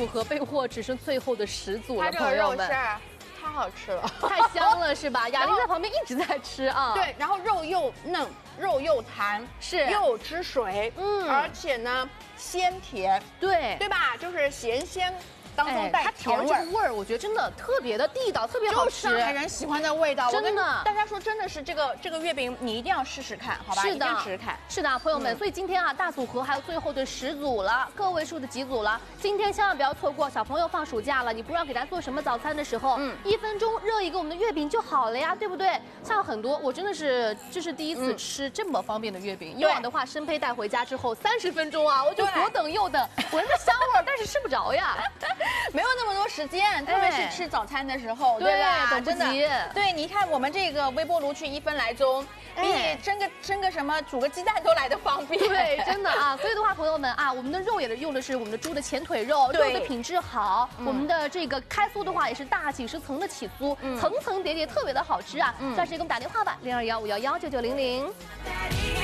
组合备货只剩最后的10组了， 它这个朋友们。 肉馅太好吃了， 太香了是吧？雅玲在旁边一直在吃啊。 对，然后肉又嫩，肉又弹， 是又有汁水，而且呢鲜甜， 对吧？就是咸鲜当中带它调甜味儿。 的这个味儿，我觉得真的特别的地道，特别好就是上吃。 海人喜欢的味道， 真的我跟大家说，真的是这个月饼，你一定要试试看，好吧？ 是的， 一定要试试看。 是的，朋友们，所以今天啊，大组合还有最后的10组了，个位数的几组了，今天千万不要错过。小朋友放暑假了，你不知道给他做什么早餐的时候，1分钟热一个我们的月饼就好了呀，对不对？像很多，我真的是这是第一次吃这么方便的月饼，以往的话生胚带回家之后30分钟啊，我就左等右等，闻着香味儿，但是吃不着呀， 没有那么多时间，特别是吃早餐的时候，对吧？ 等不及。 对，你看我们这个微波炉去1分来钟，比你蒸个什么煮个鸡蛋都来得方便。 对，真的啊。所以的话，朋友们啊，我们的肉也用的是我们的猪的前腿肉，肉的品质好。我们的这个开酥的话也是大几十层的起酥，层层叠叠，特别的好吃啊。算是给我们打电话吧，0215119900。